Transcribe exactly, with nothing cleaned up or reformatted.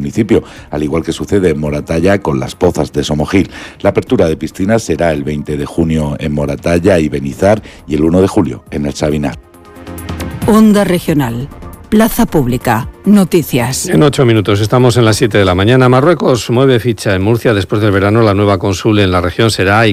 municipio, al igual que sucede en Moratalla con las Pozas de Somogil. La apertura de piscinas será el veinte de junio en Moratalla y Benizar y el uno de julio en el Sabinar. Onda Regional. Plaza Pública. Noticias. En ocho minutos estamos en las siete de la mañana. Marruecos mueve ficha en Murcia. Después del verano, la nueva cónsul en la región será